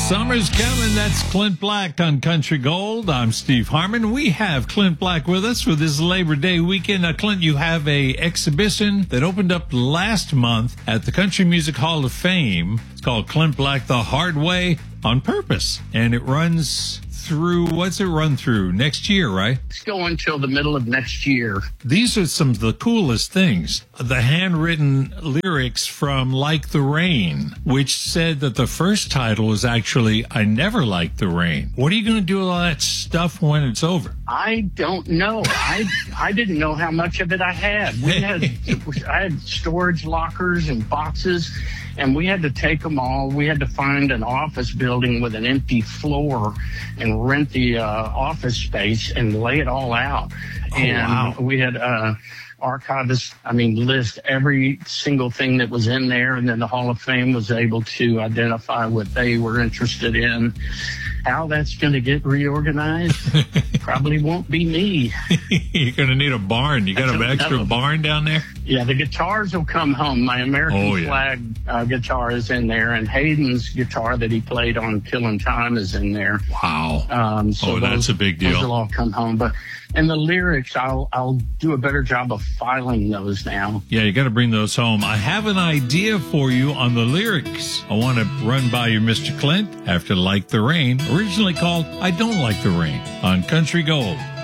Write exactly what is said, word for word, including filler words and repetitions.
Summer's coming. That's Clint Black on Country Gold. I'm Steve Harmon. We have Clint Black with us for this Labor Day weekend. Now, Clint, you have a exhibition that opened up last month at the Country Music Hall of Fame. It's called Clint Black the Hard Way on Purpose, and it runs through, what's it run through? Next year, right? It's going until the middle of next year. These are some of the coolest things. The handwritten lyrics from Like the Rain, which said that the first title was actually I Never Liked the Rain. What are you going to do with all that stuff when it's over? I don't know. I I didn't know how much of it I had. We had I had storage lockers and boxes, and we had to take them all. We had to find an office building with an empty floor and rent the uh, office space and lay it all out. Oh, and wow. we had uh, archivists, I mean, list every single thing that was in there, and then the Hall of Fame was able to identify what they were interested in. How that's going to get reorganized probably won't be me. You're going to need a barn. You got an extra know. barn down there? Yeah, the guitars will come home. My American Oh, yeah. flag uh, guitar is in there, and Hayden's guitar that he played on Killing Time is in there. Wow. Um, so Oh, that's those, a big deal. Those will all come home. But and the lyrics, I'll I'll do a better job of filing those now. Yeah, you got to bring those home. I have an idea for you on the lyrics. I want to run by you, Mister Clint, after Like the Rain, originally called I Don't Like the Rain on Country Gold.